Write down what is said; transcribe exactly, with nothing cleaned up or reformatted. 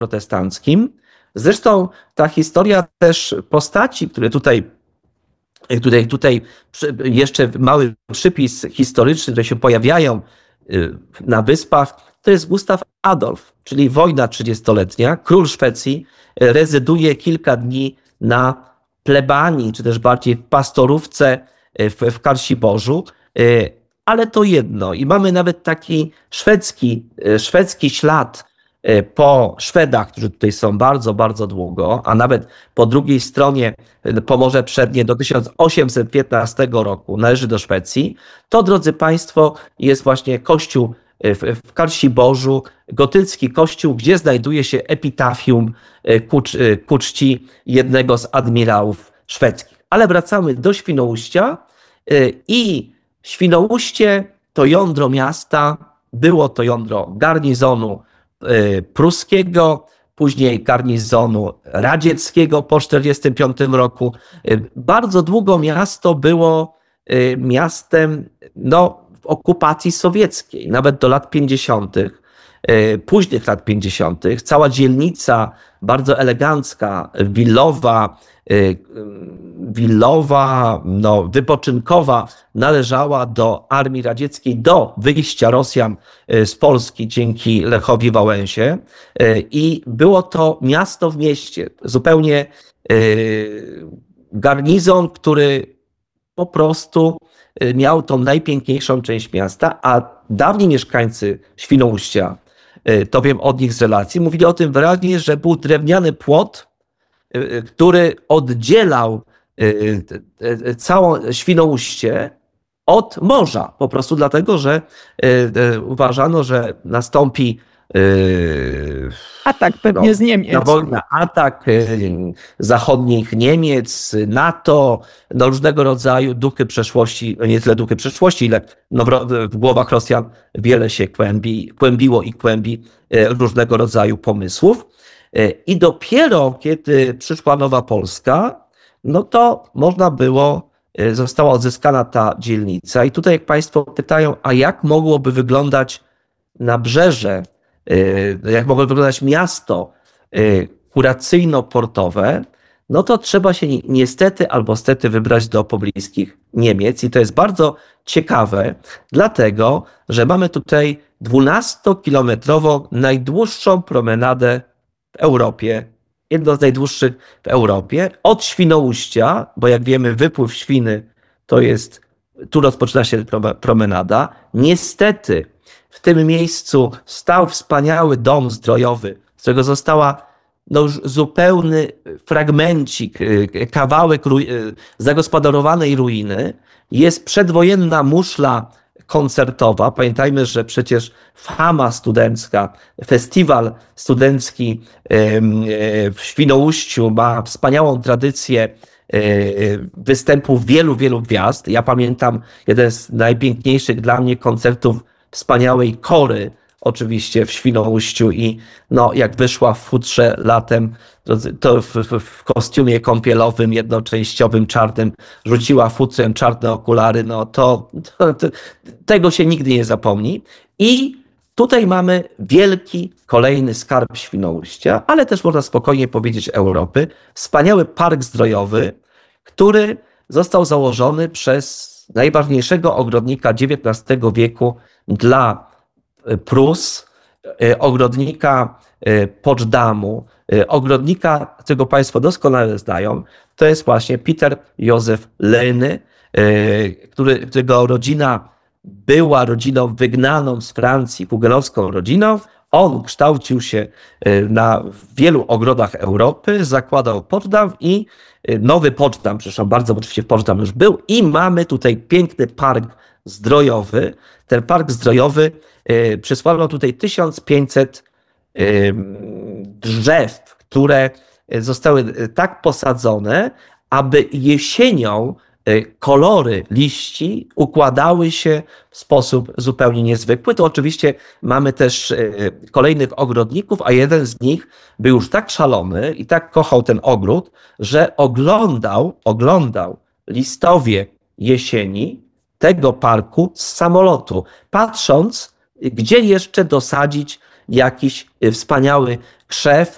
protestanckim. Zresztą ta historia też postaci, które tutaj, tutaj, tutaj jeszcze mały przypis historyczny, które się pojawiają na Wyspach, to jest Gustaw Adolf, czyli wojna trzydziestoletnia. Król Szwecji rezyduje kilka dni na plebanii, czy też bardziej w pastorówce w, w Karsiborzu, ale to jedno. I mamy nawet taki szwedzki, szwedzki ślad po Szwedach, którzy tutaj są bardzo, bardzo długo, a nawet po drugiej stronie Pomorze Przednie do tysiąc osiemset piętnastego roku należy do Szwecji. To, drodzy Państwo, jest właśnie kościół w, w Karsiborzu, gotycki kościół, gdzie znajduje się epitafium ku, ku czci jednego z admirałów szwedzkich. Ale wracamy do Świnoujścia i Świnoujście to jądro miasta, było to jądro garnizonu pruskiego, później garnizonu radzieckiego po tysiąc dziewięćset czterdziestym piątym roku. Bardzo długo miasto było miastem no, w okupacji sowieckiej, nawet do lat pięćdziesiątych, późnych lat pięćdziesiątych. Cała dzielnica bardzo elegancka, willowa, willowa, no, wypoczynkowa należała do armii radzieckiej do wyjścia Rosjan z Polski dzięki Lechowi Wałęsie i było to miasto w mieście, zupełnie garnizon, który po prostu miał tą najpiękniejszą część miasta, a dawni mieszkańcy Świnoujścia, to wiem od nich z relacji, mówili o tym wyraźnie, że był drewniany płot, który oddzielał całą Świnoujście od morza. Po prostu dlatego, że uważano, że nastąpi atak pewnie no, z Niemiec. Na wojnę, atak zachodnich Niemiec, NATO, no różnego rodzaju duchy przeszłości, nie tyle duchy przeszłości, ile no w głowach Rosjan wiele się kłębi, kłębiło i kłębi różnego rodzaju pomysłów. I dopiero kiedy przyszła Nowa Polska, no to można było, została odzyskana ta dzielnica. I tutaj jak Państwo pytają, a jak mogłoby wyglądać nabrzeże, jak mogłoby wyglądać miasto kuracyjno-portowe, no to trzeba się niestety albo stety wybrać do pobliskich Niemiec. I to jest bardzo ciekawe, dlatego, że mamy tutaj dwunastokilometrową najdłuższą promenadę w Europie, jedno z najdłuższych w Europie, od Świnoujścia, bo jak wiemy wypływ Świny to jest, tu rozpoczyna się promenada. Niestety w tym miejscu stał wspaniały dom zdrojowy, z którego została no już zupełny fragmencik, kawałek zagospodarowanej ruiny. Jest przedwojenna muszla koncertowa. Pamiętajmy, że przecież Fama Studencka, festiwal studencki w Świnoujściu ma wspaniałą tradycję występów wielu, wielu gwiazd. Ja pamiętam jeden z najpiękniejszych dla mnie koncertów wspaniałej Kory, oczywiście w Świnoujściu i no, jak wyszła w futrze latem, to w, w, w kostiumie kąpielowym, jednoczęściowym, czarnym, rzuciła futrem czarne okulary, no to, to, to tego się nigdy nie zapomni. I tutaj mamy wielki, kolejny skarb Świnoujścia, ale też można spokojnie powiedzieć Europy. Wspaniały park zdrojowy, który został założony przez najważniejszego ogrodnika dziewiętnastego wieku dla Prus, ogrodnika Poczdamу, ogrodnika, którego Państwo doskonale znają, to jest właśnie Peter Józef Leny, który, którego rodzina była rodziną wygnaną z Francji, hugenowską rodziną. On kształcił się na wielu ogrodach Europy, zakładał Poczdam i nowy Poczdam, przepraszam bardzo, bo oczywiście Poczdam już był i mamy tutaj piękny park zdrojowy. Ten park zdrojowy przysłano tutaj tysiąc pięćset drzew, które zostały tak posadzone, aby jesienią kolory liści układały się w sposób zupełnie niezwykły. To oczywiście mamy też kolejnych ogrodników, a jeden z nich był już tak szalony i tak kochał ten ogród, że oglądał, oglądał listowie jesieni tego parku z samolotu, patrząc, gdzie jeszcze dosadzić jakiś wspaniały krzew,